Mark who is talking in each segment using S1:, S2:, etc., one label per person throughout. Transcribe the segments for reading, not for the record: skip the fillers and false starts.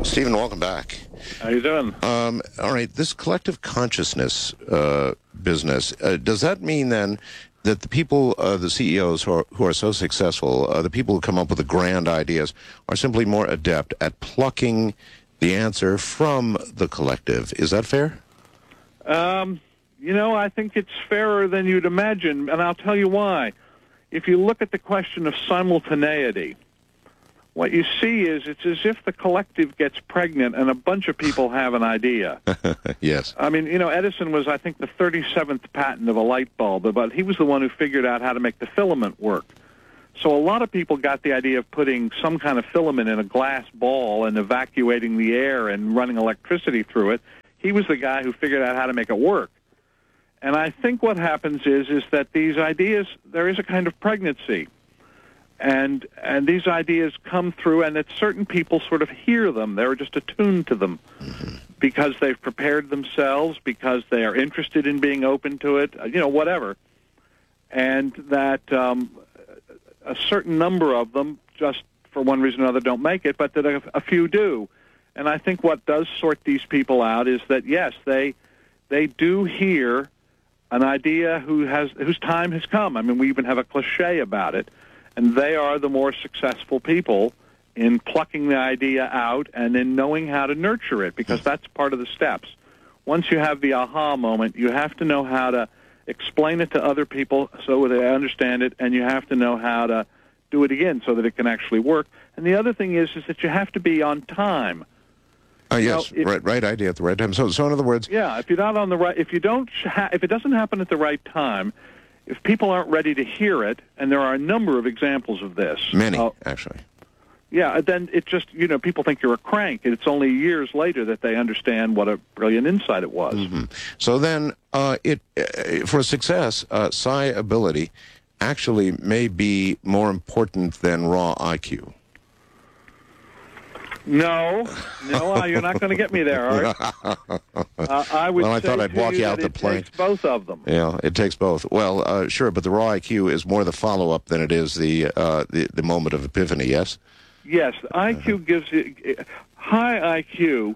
S1: Stephen, welcome back.
S2: How you doing?
S1: All right, this collective consciousness business, does that mean then that the people, the CEOs who are so successful, the people who come up with the grand ideas, are simply more adept at plucking the answer from the collective? Is that fair?
S2: I think it's fairer than you'd imagine, and I'll tell you why. If you look at the question of simultaneity, what you see is it's as if the collective gets pregnant and a bunch of people have an idea.
S1: Yes.
S2: I mean, Edison was, I think, the 37th patent of a light bulb, but he was the one who figured out how to make the filament work. So a lot of people got the idea of putting some kind of filament in a glass ball and evacuating the air and running electricity through it. He was the guy who figured out how to make it work. And I think what happens is that these ideas, there is a kind of pregnancy. And these ideas come through, and that certain people sort of hear them. They're just attuned to them because they've prepared themselves, because they are interested in being open to it, whatever. And that a certain number of them, just for one reason or another, don't make it, but that a few do. And I think what does sort these people out is that, yes, they do hear an idea whose time has come. I mean, we even have a cliche about it. And they are the more successful people in plucking the idea out and in knowing how to nurture it, because that's part of the steps. Once you have the aha moment, you have to know how to explain it to other people so they understand it, and you have to know how to do it again so that it can actually work. And the other thing is that you have to be on time.
S1: Yes, right idea at the right time. So in other words,
S2: yeah, if you're not on the right, if it doesn't happen at the right time, if people aren't ready to hear it, and there are a number of examples of this.
S1: Many, actually.
S2: Yeah, then it just, people think you're a crank, and it's only years later that they understand what a brilliant insight it was.
S1: Mm-hmm. So then, for success, psi ability actually may be more important than raw IQ.
S2: No, you're not going to get me there, Art. I would.
S1: Well, I thought I'd walk you out the plank.
S2: It takes both of them.
S1: Yeah, it takes both. Well, sure, but the raw IQ is more the follow-up than it is the moment of epiphany. Yes.
S2: Yes, IQ gives you high IQ.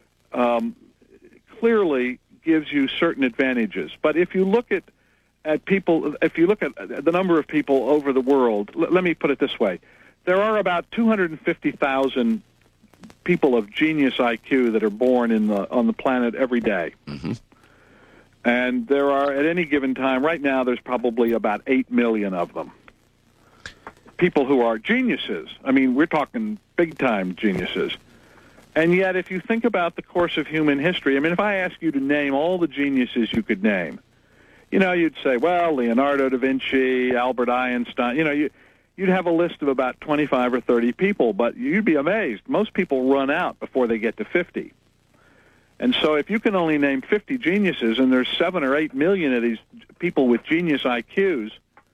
S2: Clearly gives you certain advantages, but if you look at people, if you look at the number of people over the world, let me put it this way: there are about 250,000 people of genius IQ that are born on the planet every day.
S1: Mm-hmm.
S2: And there are, at any given time, right now, there's probably about 8 million of them. People who are geniuses. I mean, we're talking big-time geniuses. And yet, if you think about the course of human history, I mean, if I ask you to name all the geniuses you could name, you'd say, well, Leonardo da Vinci, Albert Einstein, you'd have a list of about 25 or 30 people, but you'd be amazed. Most people run out before they get to 50. And so if you can only name 50 geniuses, and there's 7 or 8 million of these people with genius IQs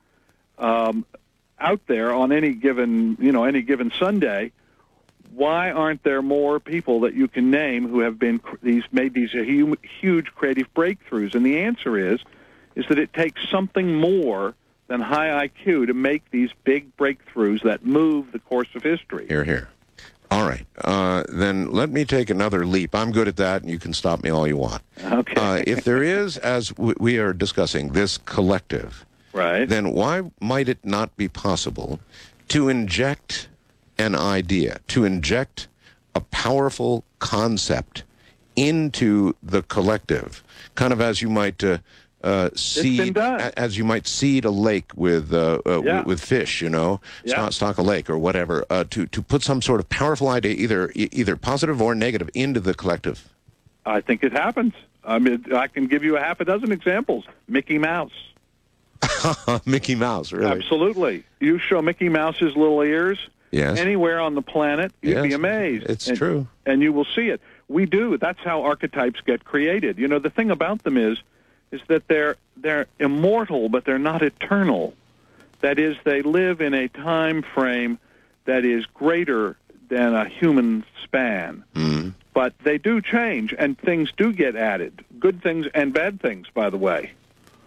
S2: out there on any given Sunday, why aren't there more people that you can name who have made these huge creative breakthroughs? And the answer is that it takes something more than high IQ to make these big breakthroughs that move the course of history.
S1: Hear, hear. All right. Then let me take another leap. I'm good at that, and you can stop me all you want.
S2: Okay.
S1: If there is, as we are discussing, this collective,
S2: right,
S1: then why might it not be possible to inject an idea, to inject a powerful concept into the collective, kind of as you might seed a lake with fish, stock a lake or whatever, to put some sort of powerful idea, either positive or negative, into the collective.
S2: I think it happens. I mean, I can give you a half a dozen examples. Mickey Mouse.
S1: Mickey Mouse, really?
S2: Absolutely. You show Mickey Mouse's little ears anywhere on the planet, you'd be amazed.
S1: It's true.
S2: And you will see it. We do. That's how archetypes get created. The thing about them is that they're immortal, but they're not eternal. That is, they live in a time frame that is greater than a human span.
S1: Mm-hmm.
S2: But they do change, and things do get added. Good things and bad things, by the way.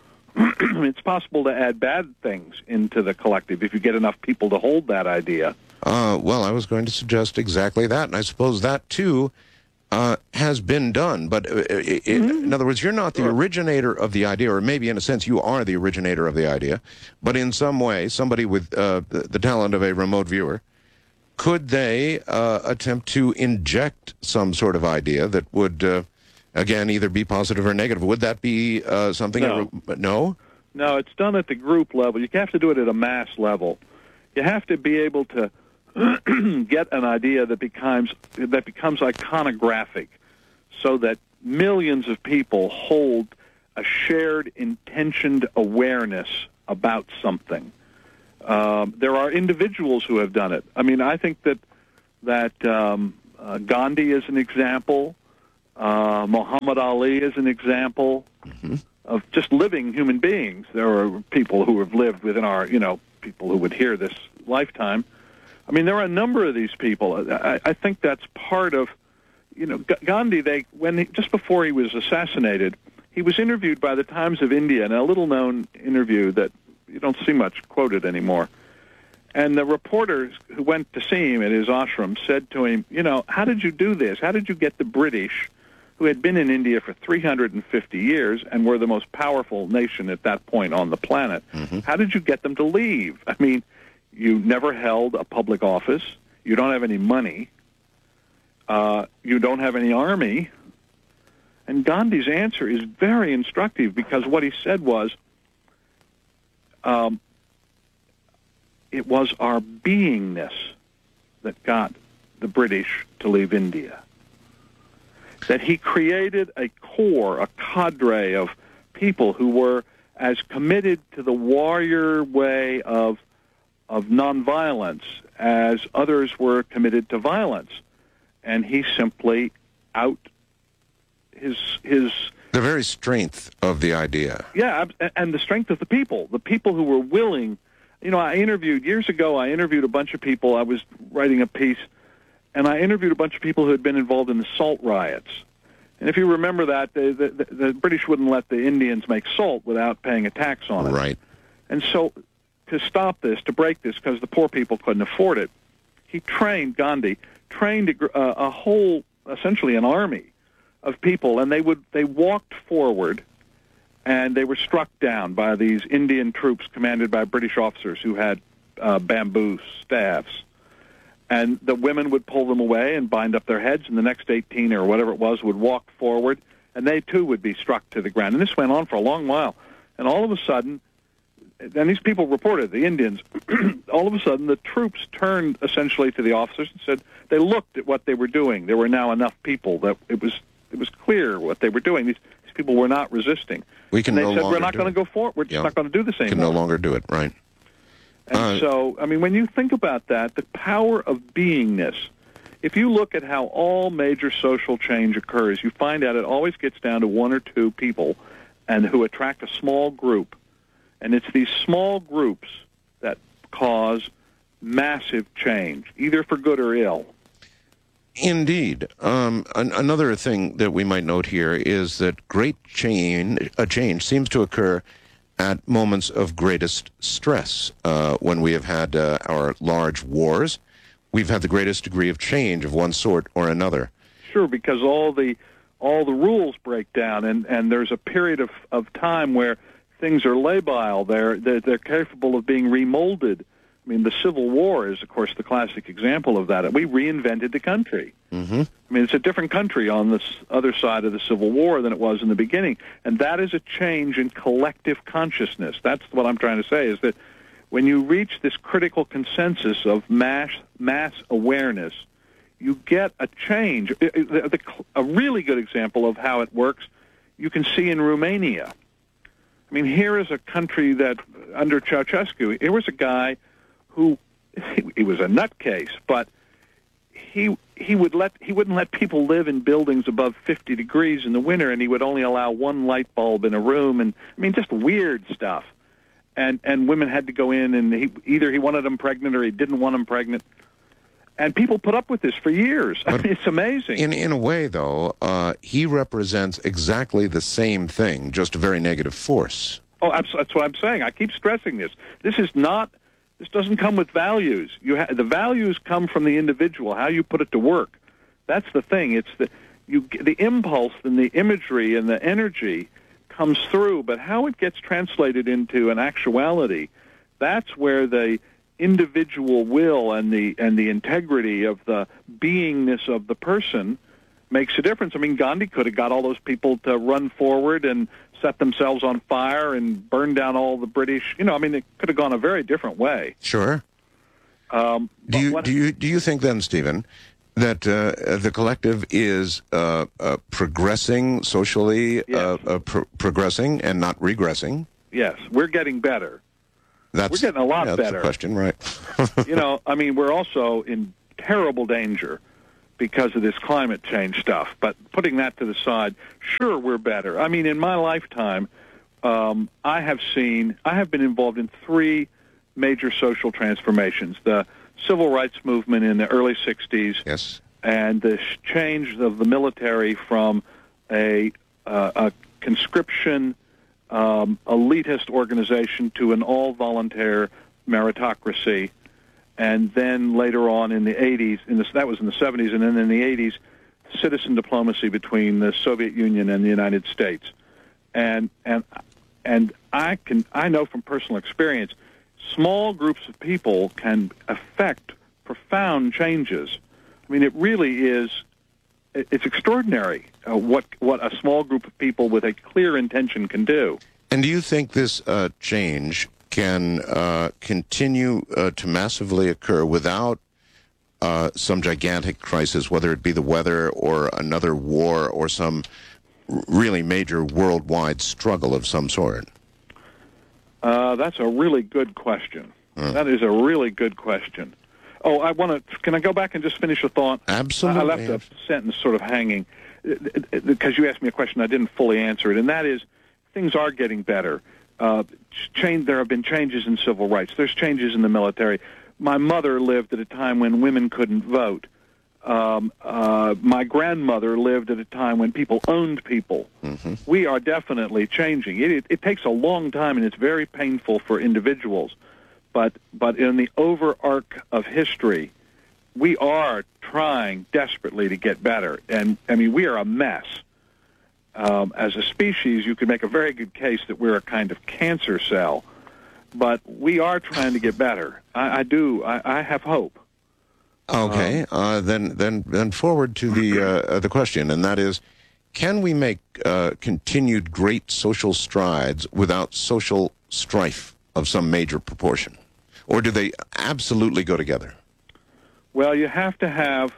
S2: It's possible to add bad things into the collective if you get enough people to hold that idea.
S1: Well, I was going to suggest exactly that, and I suppose that, too, has been done. But in other words, you're not the originator of the idea, or maybe in a sense you are the originator of the idea, but in some way, somebody with the talent of a remote viewer, could they attempt to inject some sort of idea that would, again, either be positive or negative? Would that be something?
S2: No.
S1: No?
S2: No, it's done at the group level. You have to do it at a mass level. You have to be able to get an idea that becomes iconographic, so that millions of people hold a shared intentioned awareness about something. There are individuals who have done it. I mean, I think that Gandhi is an example. Muhammad Ali is an example of just living human beings. There are people who have lived within our, people who would hear this lifetime. I mean, there are a number of these people. I think that's part of, Gandhi. Just before he was assassinated, he was interviewed by the Times of India in a little-known interview that you don't see much quoted anymore. And the reporters who went to see him at his ashram said to him, how did you do this? How did you get the British, who had been in India for 350 years and were the most powerful nation at that point on the planet, how did you get them to leave? I mean, you never held a public office. You don't have any money. You don't have any army. And Gandhi's answer is very instructive, because what he said was, it was our beingness that got the British to leave India. That he created a core, a cadre of people who were as committed to the warrior way of nonviolence as others were committed to violence. And he simply his
S1: the very strength of the idea.
S2: Yeah, and the strength of the people who were willing. Years ago, I interviewed a bunch of people. I was writing a piece, and I interviewed a bunch of people who had been involved in the salt riots. And if you remember that, the British wouldn't let the Indians make salt without paying a tax on it.
S1: Right.
S2: And so to stop this, to break this, because the poor people couldn't afford it, Gandhi trained a whole, essentially an army of people, and they walked forward, and they were struck down by these Indian troops commanded by British officers who had bamboo staffs. And the women would pull them away and bind up their heads, and the next 18 or whatever it was would walk forward, and they too would be struck to the ground. And this went on for a long while. And all of a sudden, and these people reported, the Indians, all of a sudden the troops turned essentially to the officers and said, they looked at what they were doing. There were now enough people that it was clear what they were doing. These people were not resisting.
S1: We can
S2: and they
S1: no
S2: said,
S1: longer
S2: we're not going to go forward. We're just not going to do this anymore.
S1: Can no longer do it, right.
S2: And so, I mean, when you think about that, the power of beingness, if you look at how all major social change occurs, you find out it always gets down to one or two people and who attract a small group. And it's these small groups that cause massive change, either for good or ill.
S1: Indeed. Another thing that we might note here is that great change seems to occur at moments of greatest stress. When we have had our large wars, we've had the greatest degree of change of one sort or another.
S2: Sure, because all the rules break down, and there's a period of time where things are labile. They're capable of being remolded. I mean, the Civil War is, of course, the classic example of that. We reinvented the country.
S1: Mm-hmm.
S2: I mean, it's a different country on this other side of the Civil War than it was in the beginning. And that is a change in collective consciousness. That's what I'm trying to say, is that when you reach this critical consensus of mass awareness, you get a change. A really good example of how it works you can see in Romania. I mean, here is a country that, under Ceausescu, here was a guy who, he was a nutcase, but he wouldn't let people live in buildings above 50 degrees in the winter, and he would only allow one light bulb in a room, and I mean, just weird stuff. And women had to go in, and either he wanted them pregnant or he didn't want them pregnant. And people put up with this for years. I mean, it's amazing.
S1: In a way, though, he represents exactly the same thing, just a very negative force.
S2: Oh, that's what I'm saying. I keep stressing this. This is not This doesn't come with values. The values come from the individual, how you put it to work. That's the thing. It's the impulse and the imagery and the energy comes through, but how it gets translated into an actuality, that's where the individual will and the integrity of the beingness of the person makes a difference. I mean, Gandhi could have got all those people to run forward and set themselves on fire and burn down all the British. I mean, it could have gone a very different way.
S1: Sure. Do you think then, Stephen, that the collective is progressing socially,
S2: Yes.
S1: progressing and not regressing?
S2: Yes, we're getting better. We're getting a lot
S1: that's
S2: better.
S1: The question, right?
S2: I mean, we're also in terrible danger because of this climate change stuff. But putting that to the side, sure, we're better. I mean, in my lifetime, I have been involved in 3 major social transformations. The civil rights movement in the early 60s.
S1: Yes.
S2: And the change of the military from a conscription elitist organization to an all-volunteer meritocracy. And then later on in the 80s, that was in the 70s, and then in the 80s, citizen diplomacy between the Soviet Union and the United States. And I know from personal experience, small groups of people can affect profound changes. I mean, it really is. It's extraordinary what a small group of people with a clear intention can do.
S1: And do you think this change can continue to massively occur without some gigantic crisis, whether it be the weather or another war or some really major worldwide struggle of some sort?
S2: That's a really good question. That is a really good question. Oh, can I go back and just finish a thought?
S1: Absolutely.
S2: I left a sentence sort of hanging because you asked me a question, I didn't fully answer it, and that is, things are getting better. There have been changes in civil rights. There's changes in the military. My mother lived at a time when women couldn't vote. My grandmother lived at a time when people owned people. Mm-hmm. We are definitely changing. It takes a long time, and it's very painful for individuals. But in the overarch of history, we are trying desperately to get better. And, I mean, we are a mess. As a species, you could make a very good case that we're a kind of cancer cell. But we are trying to get better. I do. I have hope.
S1: Okay. Then forward to the question, and that is, can we make continued great social strides without social strife of some major proportion? Or do they absolutely go together?
S2: Well, you have to have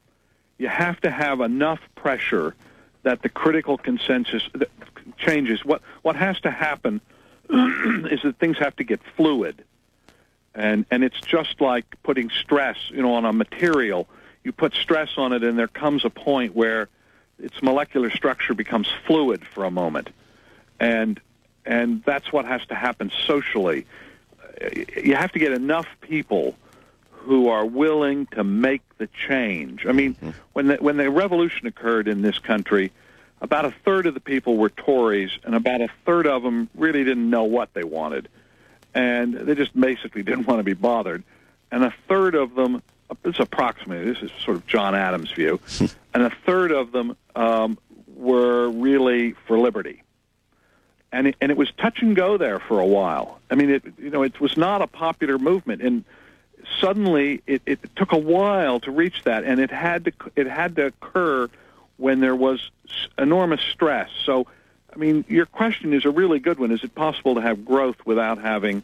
S2: enough pressure that the critical consensus changes. What has to happen is that things have to get fluid, and it's just like putting stress, on a material. You put stress on it, and there comes a point where its molecular structure becomes fluid for a moment, and that's what has to happen socially. You have to get enough people who are willing to make the change. I mean, when the revolution occurred in this country, about a third of the people were Tories, and about a third of them really didn't know what they wanted. And they just basically didn't want to be bothered. And a third of them, it's approximately, this is sort of John Adams' view, and a third of them were really for liberty. And it was touch and go there for a while. I mean, it was not a popular movement, and suddenly it took a while to reach that, and it had to occur when there was enormous stress. So, I mean, your question is a really good one. Is it possible to have growth without having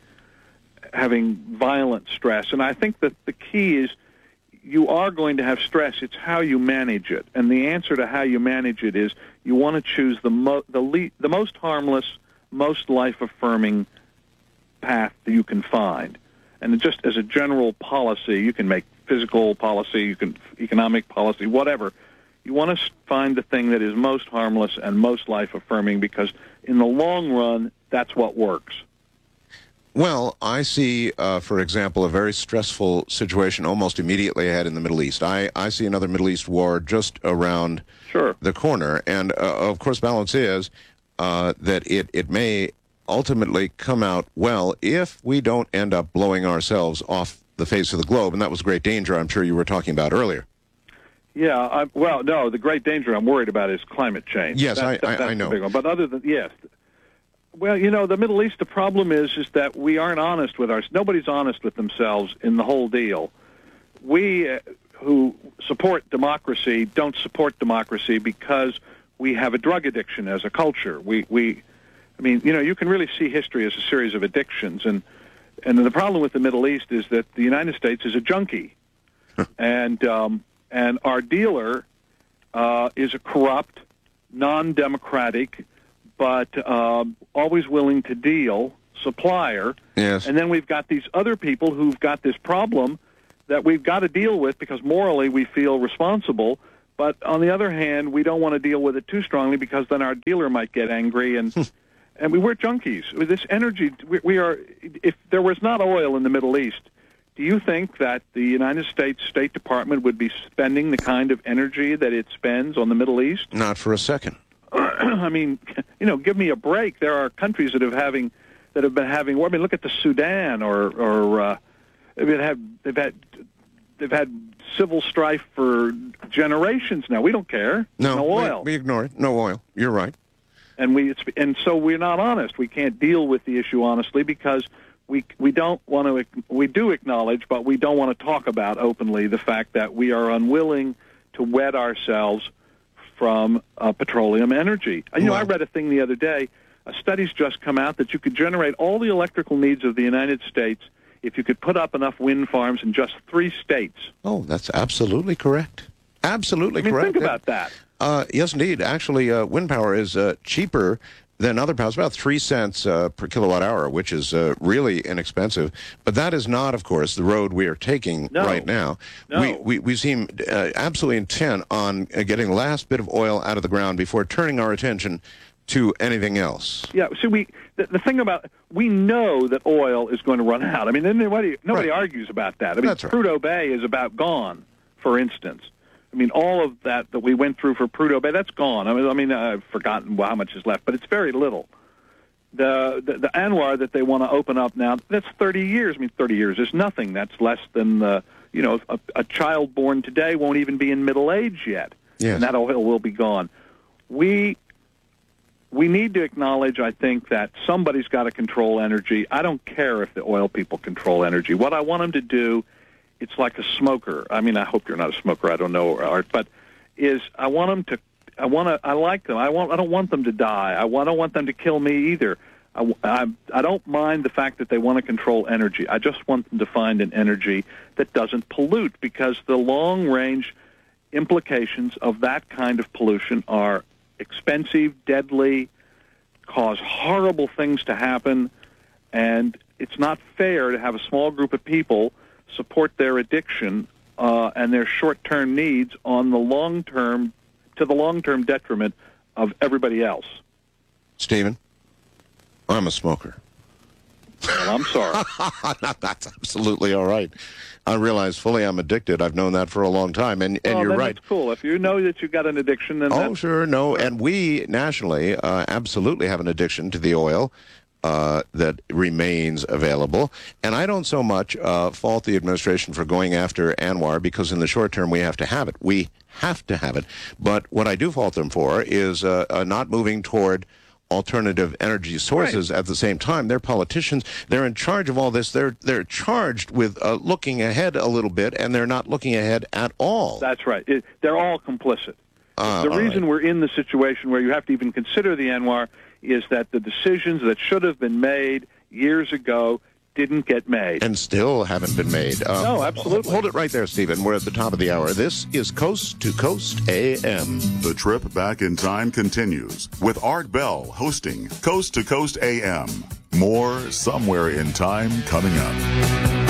S2: violent stress? And I think that the key is you are going to have stress. It's how you manage it. And the answer to how you manage it is you want to choose the most harmless, most life-affirming path that you can find. And just as a general policy, you can make physical policy, you can economic policy, whatever. You want to find the thing that is most harmless and most life-affirming, because in the long run, that's what works.
S1: Well, I see, for example, a very stressful situation almost immediately ahead in the Middle East. I see another Middle East war just around the corner. And, of course, balance is that it may ultimately come out well if we don't end up blowing ourselves off the face of the globe. And that was great danger I'm sure you were talking about earlier.
S2: Yeah, well, no, the great danger I'm worried about is climate change.
S1: Yes,
S2: that's
S1: I know.
S2: The big one. But other than, yes. Well, the Middle East, the problem is that we aren't honest with nobody's honest with themselves in the whole deal. We who support democracy don't support democracy because we have a drug addiction as a culture. I mean, you can really see history as a series of addictions, and the problem with the Middle East is that the United States is a junkie, and our dealer is a corrupt, non-democratic, but always willing to deal supplier.
S1: Yes.
S2: And then we've got these other people who've got this problem that we've got to deal with because morally we feel responsible. But on the other hand, we don't want to deal with it too strongly because then our dealer might get angry. And we're junkies. With this energy, we are. If there was not oil in the Middle East, do you think that the United States State Department would be spending the kind of energy that it spends on the Middle East?
S1: Not for a second.
S2: I mean, give me a break. There are countries that have been having. I mean, look at the Sudan, or they've had civil strife for generations now. We don't care. No oil.
S1: We ignore it. No oil. You're right.
S2: And so we're not honest. We can't deal with the issue honestly because we don't want to. We do acknowledge, but we don't want to talk about openly the fact that we are unwilling to wed ourselves from petroleum energy. I read a thing the other day. A study's just come out that you could generate all the electrical needs of the United States if you could put up enough wind farms in just 3 states.
S1: Oh, that's absolutely correct. Absolutely correct.
S2: Think about that.
S1: Yes, indeed. Actually, wind power is cheaper than other powers, about 3 cents per kilowatt hour, which is really inexpensive. But that is not, of course, the road we are taking right now.
S2: No.
S1: We seem absolutely intent on getting the last bit of oil out of the ground before turning our attention to anything else.
S2: Yeah, see, the thing about, we know that oil is going to run out. I mean, nobody argues about that. I mean,
S1: That's right.
S2: Prudhoe Bay is about gone, for instance. I mean, all of that we went through for Prudhoe Bay, that's gone. I mean, I've forgotten how much is left, but it's very little. The Anwar that they want to open up now, that's 30 years. I mean, 30 years is nothing. That's less than, a child born today won't even be in middle age yet.
S1: Yes.
S2: And that oil will be gone. We need to acknowledge, I think, that somebody's got to control energy. I don't care if the oil people control energy. What I want them to do, it's like a smoker. I mean, I hope you're not a smoker. I don't know, Art, but I want them to. I like them. I don't want them to die. I don't want them to kill me either. I don't mind the fact that they want to control energy. I just want them to find an energy that doesn't pollute, because the long-range implications of that kind of pollution are expensive, deadly, cause horrible things to happen, and it's not fair to have a small group of people support their addiction and their short-term needs on the long-term, to the long-term detriment of everybody else.
S1: Stephen, I'm a smoker.
S2: Well, I'm sorry.
S1: That's absolutely all right. I realize fully I'm addicted. I've known that for a long time, and you're
S2: then
S1: right.
S2: That's cool. If you know that you've got an addiction, then
S1: Sure, no. And we nationally absolutely have an addiction to the oil that remains available. And I don't so much fault the administration for going after Anwar, because in the short term we have to have it. We have to have it. But what I do fault them for is not moving toward alternative energy sources at the same time. They're politicians. They're in charge of all this. They're charged with looking ahead a little bit, and they're not looking ahead at all.
S2: That's right. They're all complicit. The reason we're in the situation where you have to even consider the Anwar is that the decisions that should have been made years ago didn't get made.
S1: And still haven't been made.
S2: No, absolutely.
S1: Hold it right there, Stephen. We're at the top of the hour. This is Coast to Coast AM.
S3: The trip back in time continues with Art Bell hosting Coast to Coast AM. More Somewhere in Time coming up.